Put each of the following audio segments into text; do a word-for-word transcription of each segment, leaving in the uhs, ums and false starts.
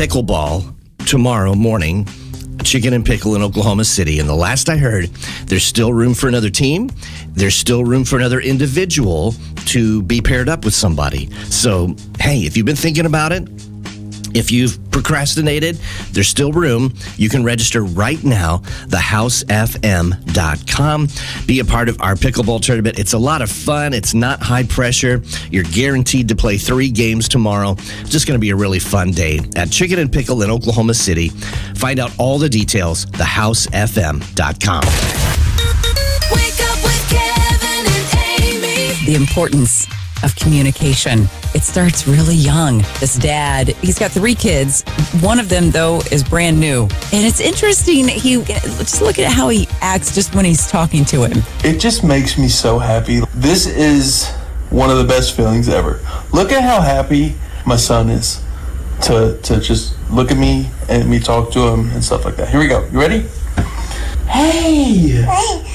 pickleball tomorrow morning. Chicken and Pickle in Oklahoma City. And the last I heard, there's still room for another team. There's still room for another individual to be paired up with somebody. So, hey, if you've been thinking about it, if you've procrastinated, there's still room. You can register right now, the house f m dot com. Be a part of our pickleball tournament. It's a lot of fun. It's not high pressure. You're guaranteed to play three games tomorrow. It's just going to be a really fun day at Chicken and Pickle in Oklahoma City. Find out all the details, the house f m dot com. Wake up with Kevin and Amy. The importance of communication. It starts really young. This dad, he's got three kids. One of them, though, is brand new. And it's interesting. He just look at how he acts just when he's talking to him. It just makes me so happy. This is one of the best feelings ever. Look at how happy my son is to to just look at me and me talk to him and stuff like that. Here we go. You ready? Hey!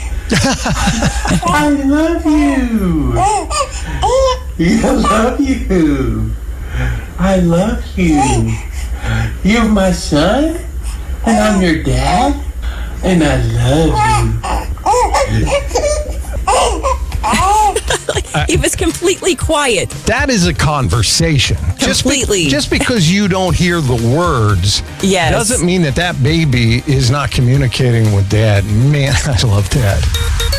I love you. I love you. I love you. You're my son, and I'm your dad, and I love you. He was completely quiet. That is a conversation. Completely. Just, be, just because you don't hear the words yes. doesn't mean that that baby is not communicating with dad. Man, I love dad.